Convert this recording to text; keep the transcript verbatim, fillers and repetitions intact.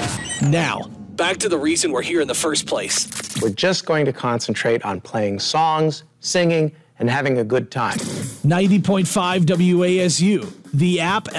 Now, back to the reason we're here in the first place. We're just going to concentrate on playing songs, singing, and having a good time. ninety point five W A S U, the app,